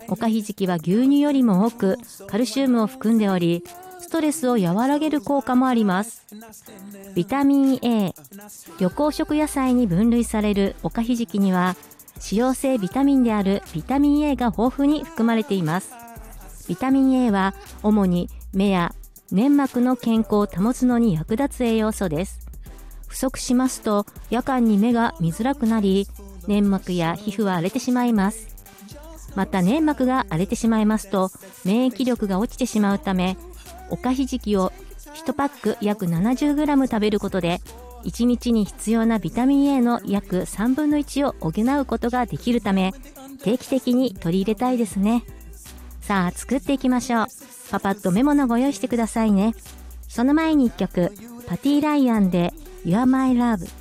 おかひじきは牛乳よりも多くカルシウムを含んでおり、ストレスを和らげる効果もあります。ビタミン A、緑黄色野菜に分類されるおかひじきには、脂溶性ビタミンであるビタミン A が豊富に含まれています。ビタミン A は主に目や粘膜の健康を保つのに役立つ栄養素です。不足しますと夜間に目が見づらくなり、粘膜や皮膚は荒れてしまいます。また粘膜が荒れてしまいますと免疫力が落ちてしまうため、おかひじきを1パック約 70g 食べることで1日に必要なビタミン A の約3分の1を補うことができるため、定期的に取り入れたいですね。さあ作っていきましょう。パパッとメモのご用意してくださいね。その前に1曲、パティ・ライアンで You're My Love。